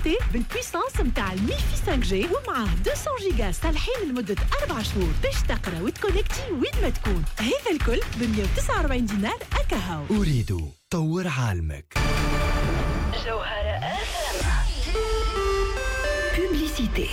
كونيكتي بالبويسانس متاع الميفي 5G ومعاه 200 جيجا صالحين لمدة 4 شهور باش تقرا وتكونكتي وين ما تكون. هذا الكل ب 149 دينار أكاهو. أريد طور عالمك. جوهرة بوبليسيتي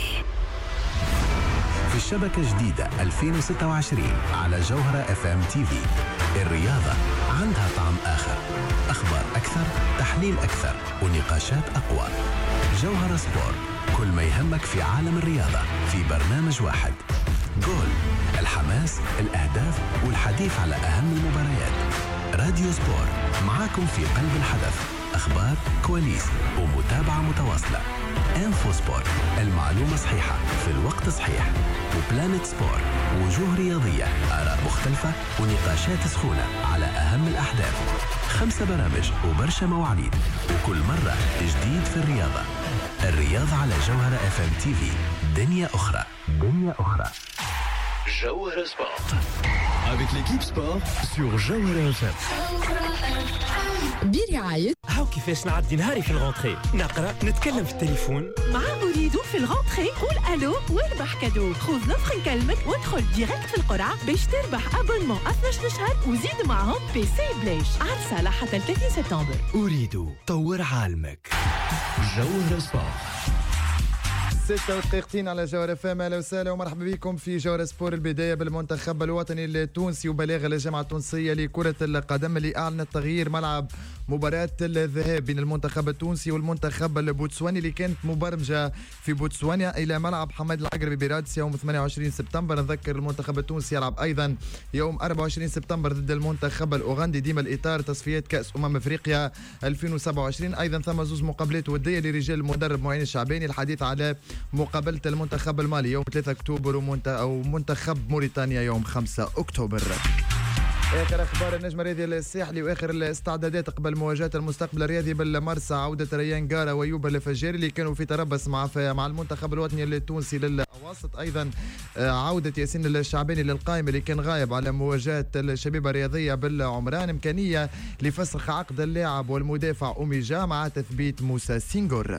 في الشبكة جديدة 2026 على جوهرة FM TV. الرياضة عندها طعم آخر، أخبار أكثر، تحليل أكثر، ونقاشات أقوى. جوهرة سبور، كل ما يهمك في عالم الرياضة في برنامج واحد. جول، الحماس، الأهداف والحديث على أهم المباريات. راديو سبور، معاكم في قلب الحدث، أخبار، كواليس ومتابعة متواصلة. انفو سبور، المعلومة صحيحة في الوقت صحيح. وبلانت سبور، وجوه رياضية، آراء مختلفة ونقاشات سخونة على أهم الأحداث. 5 برامج وبرشا مواعيد، وكل مرة جديد في الرياضة. الرياضة على جوهرة FM TV. دنيا أخرى. دنيا أخرى. Jawhara Sport. Avec l'équipe sport sur Jawhara FM. برعاية هاو كيفاش نعدي نهاري في الغونتري، نقرا، نتكلم في التليفون. مع أريد في الغونتري قول ألو واربح كادو. خذ لوفر نكلمك وادخل ديريكت في القرعة باش تربح أبونمون 12 شهر وزيد معهم بي سي بلاش. عرسة حتى 30 سبتمبر. أريد طور عالمك. Jawhara Sport. 6 دقيقتين على جوهرة FM. اهلا وسهلا ومرحبا بكم في جوهرة سبور. البدايه بالمنتخب الوطني التونسي وبلاغ الجامعه التونسيه لكره القدم اللي اعلنت تغيير ملعب مباراه الذهاب بين المنتخب التونسي والمنتخب البوتسواني اللي كانت مبرمجه في بوتسوانا الى ملعب حماد العقربي برادس يوم 28 سبتمبر. نذكر المنتخب التونسي يلعب ايضا يوم 24 سبتمبر ضد المنتخب الاوغندي ديما الاطار تصفيات كاس افريقيا 2027. ايضا ثم زوج مقابلات وديه لرجال المدرب معين الشعباني. الحديث على مقابلة المنتخب المالي يوم 3 أكتوبر ومنتخب موريتانيا يوم 5 أكتوبر. آخر أخبار النجم الرياضي الساحلي وآخر الاستعدادات قبل مواجهة المستقبل الرياضي بالمرسى. عودة ريان جارة ويوبا الفجاري اللي كانوا في تربص مع المنتخب الوطني التونسي للأواسط. أيضا عودة ياسين الشعباني للقائمة اللي كان غايب على مواجهة الشبيبة الرياضية بالعمران. إمكانية لفسخ عقد اللاعب والمدافع أوميجا مع تثبيت موسى سينغور.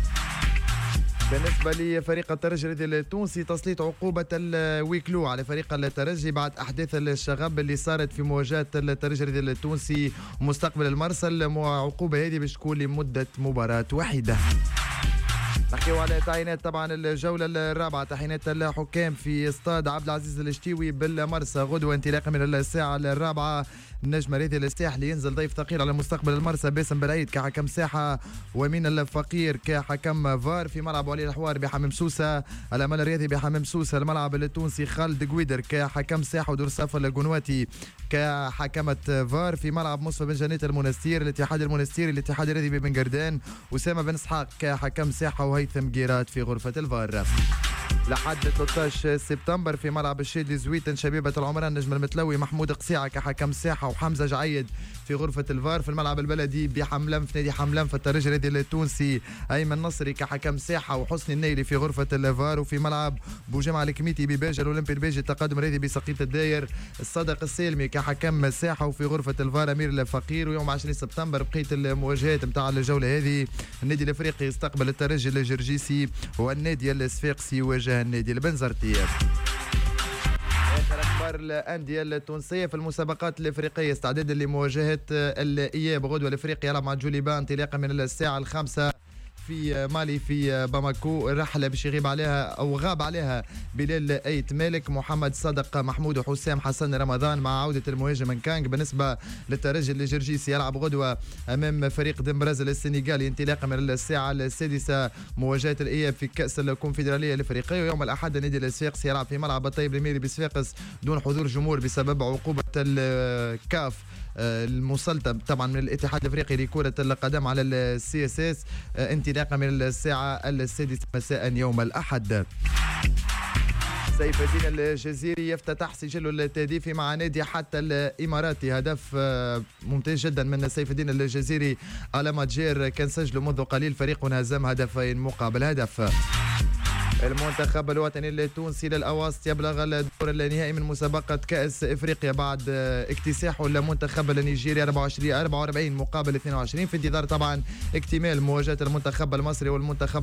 بالنسبة لفريق الترجي التونسي تسليط عقوبة الويكلو على فريق الترجي بعد أحداث الشغب اللي صارت في مواجهة الترجي التونسي ومستقبل المرسل. عقوبة هذه باش تكون لمدة مباراة واحدة. نحكيو على تعيينات طبعا الجولة الرابعة، تعيينات الحكام في استاد عبد العزيز الشتيوي بالمرسى غدوة انطلاقا من الساعة الرابعة. النجم الرياضي الساحلي ينزل ضيف ثقيل على مستقبل المرسى باسم بالعيد كحكم ساحة ومين الفقير كحكم فار. في ملعب ولي الحوار بحمام سوسة الأمل الرياضي بحمام سوسة. الملعب التونسي خالد قويدر كحكم ساحة ودور صفا القنواتي كحكمة فار. في ملعب مصطفى بن جنيت المنستير الاتحاد المنستيري الاتحاد الرياضي بن قردان أسامة بن اسحاق كحكم ساحة وهيثم قيرات في غرفة الفار. لحد 13 سبتمبر في ملعب الشيد زويتن شبيبة العمران نجم المتلوي محمود قصيعة كحكم ساحة وحمزة جعيد في غرفة الفار. في الملعب البلدي بحملم في نادي حملم في الترجي الرياضي التونسي أيمن نصري كحكم ساحة وحسني النيلي في غرفة الفار. وفي ملعب بوجمع الكميتي بباجة الأولمبي الباجي التقدم الرياضي بسقيط الداير الصادق السالمي كحكم ساحة وفي غرفة الفار أمير الفقير. ويوم 20 سبتمبر بقية المواجهات نتاع الجولة هذه النادي الأفريقي يستقبل الترجي الجرجيسي والنادي الصفاقسي يواجه النادي البنزرتي. آخر أخبار الأندية التونسية في المسابقات الإفريقية استعدادا لمواجهة الإياب غدوة الإفريقي يلعب مع جوليبان انطلاقا من الساعة 5 في مالي في باماكو. الرحلة باش يغيب عليها أو غاب عليها بلال أيت مالك محمد صادق محمود وحسام حسن رمضان مع عودة المهاجم نكانج. بالنسبة للترجي الجرجيسي يلعب غدوة أمام فريق دمبرازل السنغالي انطلاقا من الساعة 6 مواجهة الإياب في كأس الكونفدرالية الإفريقية. ويوم الأحد النادي الصفاقسي يلعب في ملعب الطيب الميري بصفاقس دون حضور جمهور بسبب عقوبة الكاف المسلطة طبعا من الاتحاد الافريقي لكرة القدم على السي اس اس انطلاقا من الساعة 6 مساء يوم الأحد. سيف الدين الجزيري يفتتح سجله التهديفي مع نادي حتى الإماراتي. هدف ممتاز جدا من سيف الدين الجزيري على ماتجير كان سجله منذ قليل. فريقنا هزم هدفين مقابل هدف. المنتخب الوطني التونسي للأواسط يبلغ الدور النهائي من مسابقة كأس إفريقيا بعد اكتساحه المنتخب النيجيري 44 مقابل 22 في انتظار طبعا اكتمال مواجهة المنتخب المصري والمنتخب